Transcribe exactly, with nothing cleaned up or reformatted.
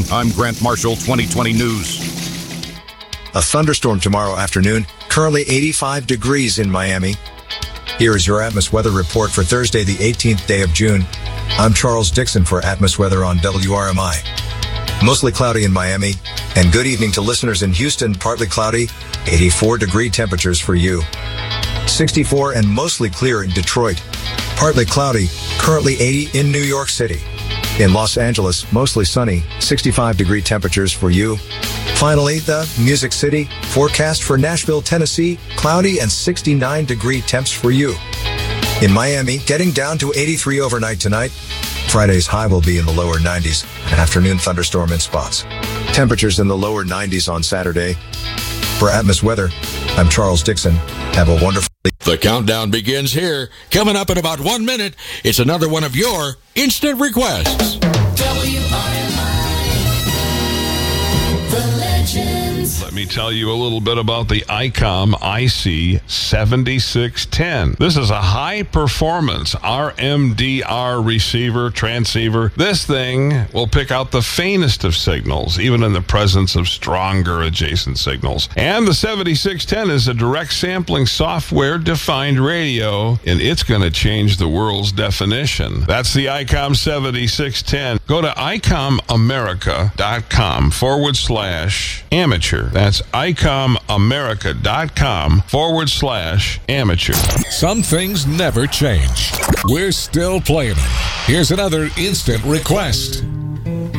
I'm Grant Marshall, twenty twenty News. A thunderstorm tomorrow afternoon. Currently eighty-five degrees in Miami. Here is your Atmos weather report for Thursday, the eighteenth day of June. I'm Charles Dixon for Atmos Weather on W R M I. Mostly cloudy in Miami. And good evening to listeners in Houston. Partly cloudy, eighty-four degree temperatures for you. sixty-four and mostly clear in Detroit. Partly cloudy, currently eighty in New York City. In Los Angeles, mostly sunny, sixty-five degree temperatures for you. Finally, the Music City, forecast for Nashville, Tennessee, cloudy and sixty-nine degree temps for you. In Miami, getting down to eighty-three overnight tonight. Friday's high will be in the lower nineties, an afternoon thunderstorm in spots. Temperatures in the lower nineties on Saturday. For Atmos Weather, I'm Charles Dixon. Have a wonderful day. The countdown begins here. Coming up in about one minute, it's another one of your instant requests. W R M I, the legends. Let me tell you a little bit about the ICOM I C seventy-six ten. This is a high-performance R M D R receiver, transceiver. This thing will pick out the faintest of signals, even in the presence of stronger adjacent signals. And the seventy-six ten is a direct sampling software-defined radio, and it's going to change the world's definition. That's the ICOM seventy-six ten. Go to icomamerica.com forward slash amateur. That's icomamerica.com forward slash amateur. Some things never change. We're still playing them. Here's another instant request.